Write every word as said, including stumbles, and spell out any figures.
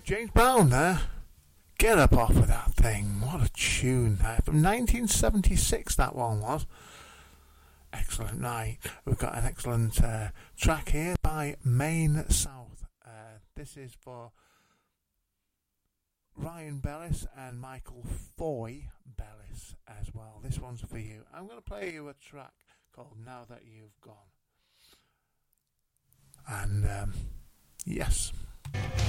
James Brown there. Get up off of that thing. What a tune there. From nineteen seventy-six that one was. Excellent night. We've got an excellent uh, track here by Maine South. Uh, this is for Ryan Bellis and Michael Foy Bellis as well. This one's for you. I'm going to play you a track called Now That You've Gone. And um, yes.